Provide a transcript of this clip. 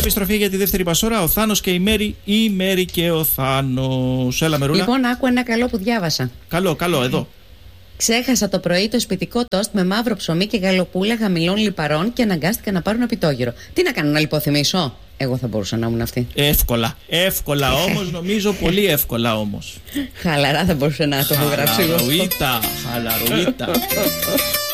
Επιστροφή για τη δεύτερη πασόρα. Ο Θάνος και η Μέρη. Η Μέρη και ο Θάνος. Έλα, Μερούλα. Λοιπόν, άκου ένα καλό που διάβασα. Καλό, εδώ. Ξέχασα το πρωί το σπιτικό τόστ με μαύρο ψωμί και γαλοπούλα χαμηλών λιπαρών και αναγκάστηκα να πάρω ένα πιτόγυρο. Τι να κάνω, να λιποθυμίσω? Εγώ θα μπορούσα να ήμουν αυτή. Εύκολα όμως, νομίζω πολύ εύκολα όμως. Χαλαρά θα μπορούσα να το έχω γράψει εγώ. Χαλαρουίτα.